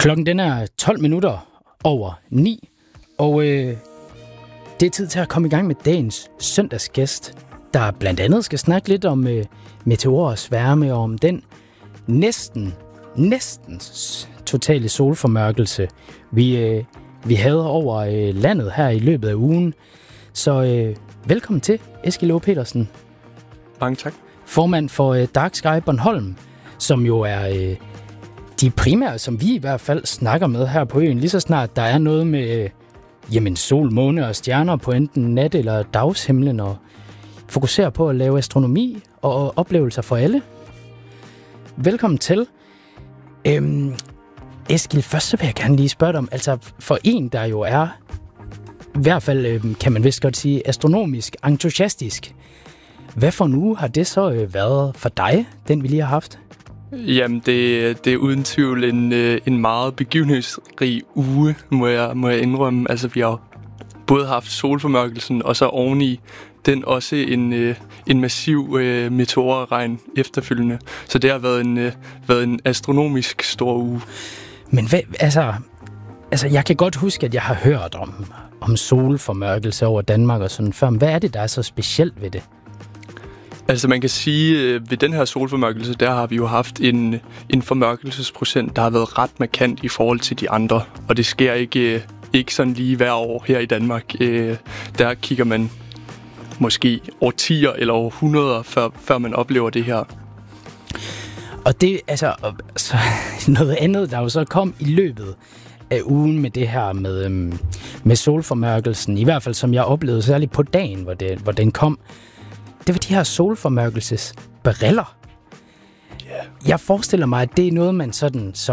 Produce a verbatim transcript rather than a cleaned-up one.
Klokken den er tolv minutter over ni, og øh, det er tid til at komme i gang med dagens søndagsgæst, der blandt andet skal snakke lidt om øh, meteorer og sværme, og om den næsten, næsten totale solformørkelse, vi, øh, vi havde over øh, landet her i løbet af ugen. Så øh, velkommen til, Eskil Aage Petersen. Mange tak. Formand for øh, Dark Sky Bornholm, som jo er øh, de primære, som vi i hvert fald snakker med her på øen. Lige så snart der er noget med øh, jamen, sol, måne og stjerner på enten nat- eller dagshimlen, og fokuserer på at lave astronomi og oplevelser for alle. Velkommen til. Øhm, Eskil, først så vil jeg gerne lige spørge dig om, altså for en, der jo er, i hvert fald øh, kan man vist godt sige, astronomisk entusiastisk. Hvad for en uge har det så øh, været for dig, den vi lige har haft? Jamen, det, det er uden tvivl en, en meget begivenhedsrig uge, må jeg, må jeg indrømme. Altså, vi har både haft solformørkelsen, og så oveni den også en, en massiv øh, meteorregn efterfølgende. Så det har været en, øh, været en astronomisk stor uge. Men hvad, altså, altså, jeg kan godt huske, at jeg har hørt om, om solformørkelse over Danmark og sådan før. Men hvad er det, der er så specielt ved det? Altså man kan sige, at ved den her solformørkelse, der har vi jo haft en, en formørkelsesprocent, der har været ret markant i forhold til de andre. Og det sker ikke, ikke sådan lige hver år her i Danmark. Der kigger man måske årtier eller århundreder, før, før man oplever det her. Og det altså så noget andet, der jo så kom i løbet af ugen med det her med, øhm, med solformørkelsen, i hvert fald som jeg oplevede særligt på dagen, hvor, det, hvor den kom. Det var de her solformørkelsesbriller. Yeah. Jeg forestiller mig, at det er noget, man sådan som